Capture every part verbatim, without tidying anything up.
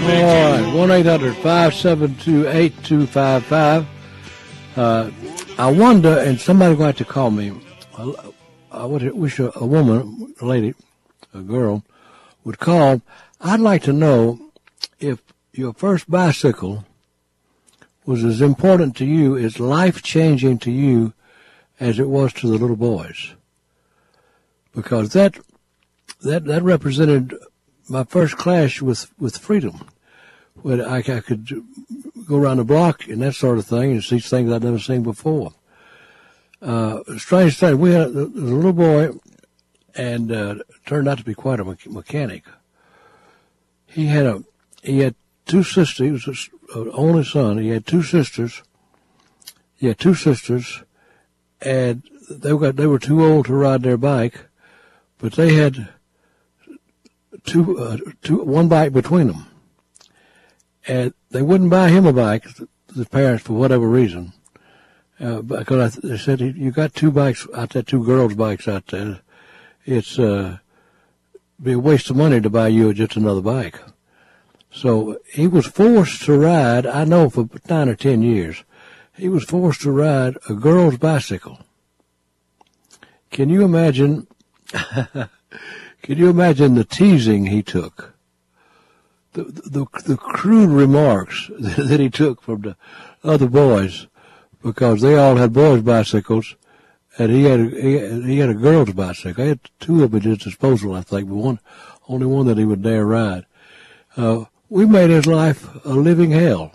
right, one eight hundred five seven two eight two five five. Uh, I wonder, and somebody would like to call me, I, I would wish a, a woman, a lady, a girl, would call. I'd like to know if your first bicycle was as important to you, as life-changing to you, as it was to the little boys. Because that that that represented my first clash with, with freedom. When I, I could go around the block and that sort of thing and see things I'd never seen before. Uh, strange thing, we had a, a little boy, and uh, turned out to be quite a me- mechanic. He had a he had two sisters. He was an only son. He had two sisters. He had two sisters, and they got they were too old to ride their bike, but they had two uh, two one bike between them. And they wouldn't buy him a bike, the parents, for whatever reason. Uh, because I, they said, you got two bikes out there, two girls' bikes out there. It's uh, be a waste of money to buy you just another bike. So he was forced to ride, I know for nine or ten years, he was forced to ride a girl's bicycle. Can you imagine, can you imagine the teasing he took? The, the the crude remarks that he took from the other boys, because they all had boys' bicycles, and he had a, he, he had a girl's bicycle. He had two of them at his disposal, I think, but one only one that he would dare ride. Uh, we made his life a living hell.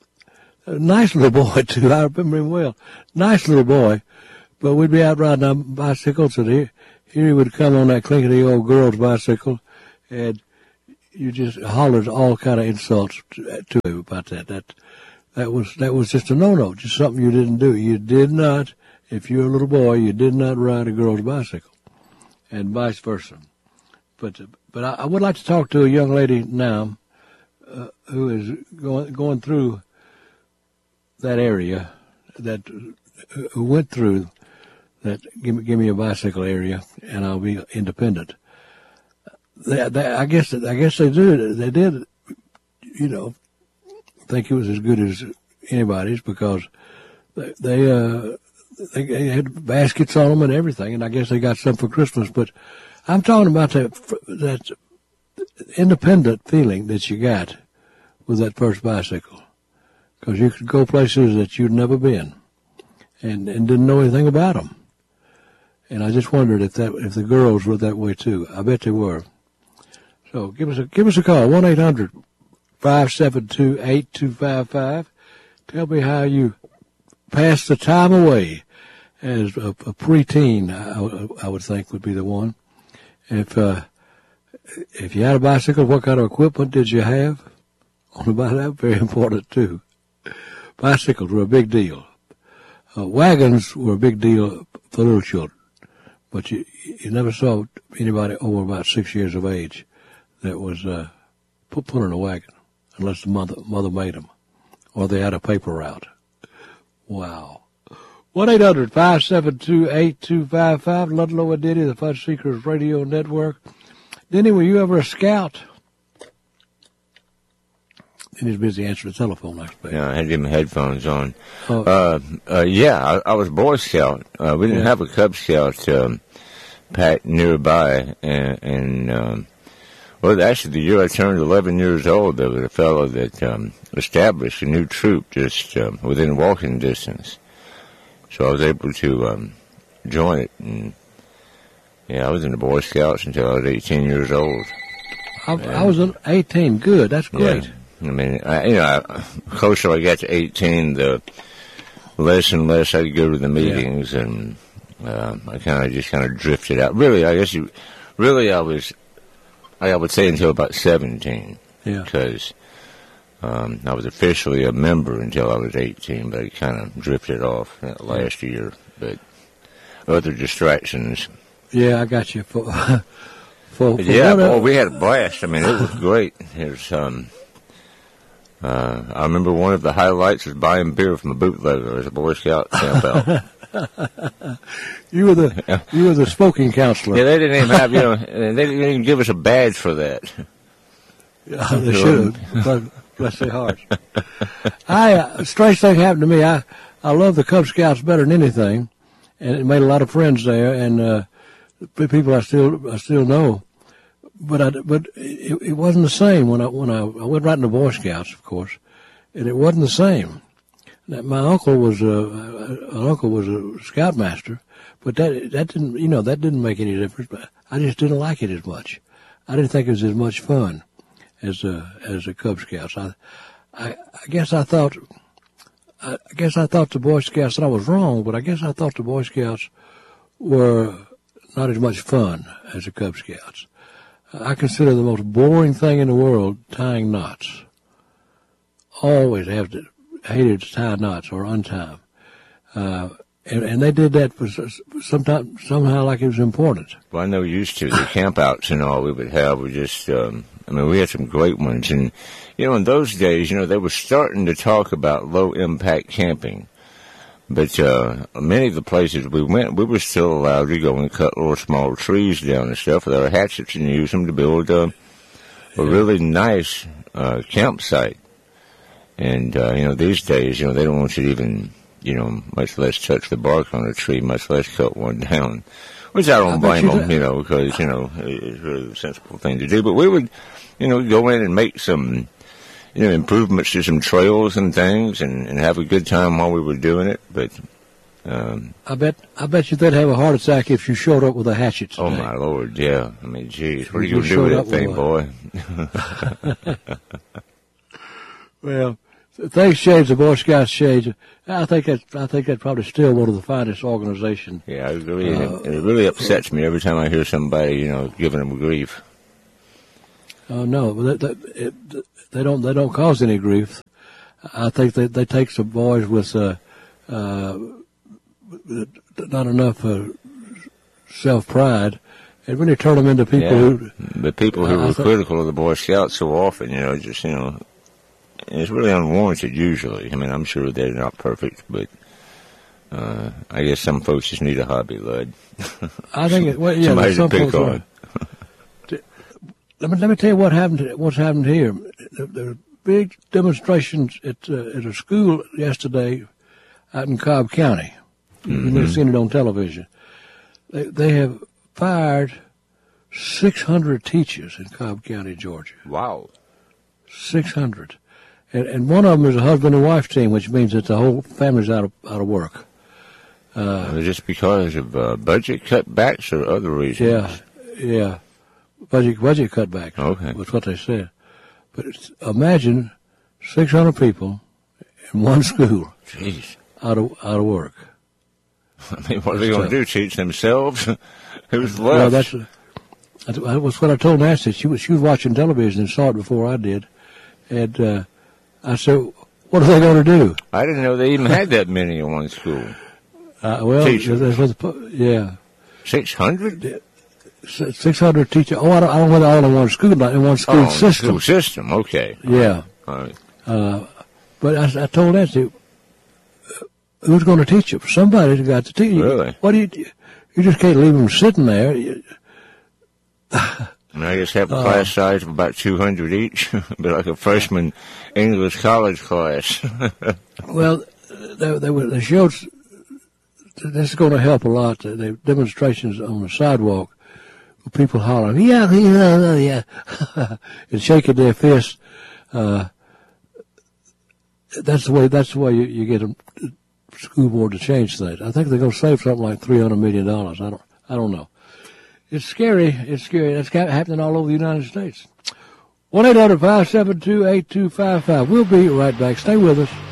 A nice little boy too. I remember him well. Nice little boy, but we'd be out riding our bicycles, and here here he would come on that clinkety old girl's bicycle, and you just hollered all kind of insults to, to him about that. That that was that was just a no-no, just something you didn't do. You did not, if you're a little boy, you did not ride a girl's bicycle, and vice versa. But but I, I would like to talk to a young lady now uh, who is going going through that area, that who went through that. Give me give me a bicycle area, and I'll be independent. They, they, I guess I guess they did. They did, you know, think it was as good as anybody's, because they they, uh, they they had baskets on them and everything, and I guess they got some for Christmas. But I'm talking about that that independent feeling that you got with that first bicycle, because you could go places that you'd never been, and and didn't know anything about them. And I just wondered if that if the girls were that way too. I bet they were. So give us a give us a call, one eight hundred five seven two eight two five five. Tell me how you passed the time away as a, a preteen. I, I would think would be the one. If uh, if you had a bicycle, what kind of equipment did you have on the bicycle? Very important too. Bicycles were a big deal. Uh, wagons were a big deal for little children, but you you never saw anybody over about six years of age that was uh, put, put in a wagon, unless the mother mother made them, or they had a paper route. Wow. one eight hundred five seven two eight two five five, Ludlow and Denny, the Fun Seekers Radio Network. Denny, were you ever a scout? Denny's busy answering the telephone, I expect. Yeah, I had to get my headphones on. Oh. Uh, uh, yeah, I, I was Boy Scout. Uh, we didn't Yeah. have a Cub Scout um, pack nearby, and, and um, well, actually, the year I turned eleven years old, there was a fellow that um, established a new troop just um, within walking distance. So I was able to um, join it. And, yeah, I was in the Boy Scouts until I was eighteen years old. I, I was eighteen. Good. That's great. Yeah. I mean, I, you know, I, closer I got to eighteen, the less and less I'd go to the meetings, yeah. and uh, I kind of just kind of drifted out. Really, I guess you, really I was, I would say until about seventeen. Yeah. Because um, I was officially a member until I was eighteen, but I kind of drifted off that last year. But other distractions. Yeah, I got you. For, for, for yeah, well, boy, we had a blast. I mean, it was great. There's, um, uh, I remember one of the highlights was buying beer from a bootlegger as a Boy Scout camp out. You were the you were the smoking counselor. Yeah, they didn't even have you know they didn't even give us a badge for that. Uh, they should have. Bless their hearts. I uh, a strange thing happened to me. I I love the Cub Scouts better than anything, and it made a lot of friends there, and uh, people I still I still know. But I but it, it wasn't the same when I when I, I went right into Boy Scouts, of course, and it wasn't the same. My uncle was a an uncle was a scoutmaster, but that that didn't you know that didn't make any difference. But I just didn't like it as much. I didn't think it was as much fun as a as a Cub Scouts. I, I I guess I thought I guess I thought the Boy Scouts, and I was wrong, but I guess I thought the Boy Scouts were not as much fun as the Cub Scouts. I consider the most boring thing in the world tying knots. Always have to hated to tie knots or untie them. Uh, and, and they did that for sometimes somehow like it was important. Well, I know used to the campouts and all we would have were just. Um, I mean, we had some great ones, and you know, in those days, you know, they were starting to talk about low impact camping. But uh, many of the places we went, we were still allowed to go and cut little small trees down and stuff with our hatchets and use them to build uh, a really nice uh, campsite. And, uh, you know, these days, you know, they don't want you to even, you know, much less touch the bark on a tree, much less cut one down. Which I don't blame them, you know, because, you know, it's really the sensible thing to do. But we would, you know, go in and make some, you know, improvements to some trails and things and, and have a good time while we were doing it. But, um. I bet, I bet you they'd have a heart attack if you showed up with a hatchet today. Oh, my Lord, yeah. I mean, geez, what are you going to do with that thing, boy? Well, things change, the Boy Scouts change. I think that I think that's probably still one of the finest organizations. Yeah, I agree. Uh, it, it really upsets me every time I hear somebody, you know, giving them grief. Oh no, they, they, it, they don't. They don't cause any grief. I think they they take some boys with uh, uh, not enough uh, self pride and really turn them into people yeah, who. The people who uh, were critical of the Boy Scouts so often, you know, just you know. It's really unwarranted usually. I mean, I'm sure they're not perfect, but uh, I guess some folks just need a hobby, Lud. I think it, well, yeah, somebody some to pick folks on. Are. Let me let me tell you what happened. What's happened here? There were big demonstrations at uh, at a school yesterday out in Cobb County. Mm-hmm. You may have seen it on television. They they have fired six hundred teachers in Cobb County, Georgia. Wow, six hundred. And, and one of them is a husband and wife team, which means that the whole family's out of out of work. Uh, just because of uh, budget cutbacks or other reasons? Yeah, yeah, budget budget cutbacks. Okay, that's what they said. But it's, imagine six hundred people in one school. Jeez, out of out of work. I mean, what are they going to do? Teach themselves? Who's left? Well, that's that was what I told Nancy. She was she was watching television and saw it before I did, and. Uh, I said, what are they going to do? I didn't know they even had that many in one school. Uh, well, teachers. That's what the, yeah. six hundred? six hundred teachers. Oh, I don't, I don't know whether all in one school, not in one school oh, system. School system, okay. Yeah. All right. Uh, but I, I told Nancy, who's going to teach them? Somebody's got to teach you. Really? What do you, you just can't leave them sitting there. And I just have a uh, class size of about two hundred each, but like a freshman English college class. Well, they, they, they showed, this is going to help a lot, the demonstrations on the sidewalk, with people hollering, yeah, yeah, yeah, and shaking their fists. Uh, that's the way, that's the way you, you get a school board to change things. I think they're going to save something like three hundred million dollars. I don't, I don't know. It's scary. It's scary. That's happening all over the United States. one eight hundred five seven two eight two five five. We'll be right back. Stay with us.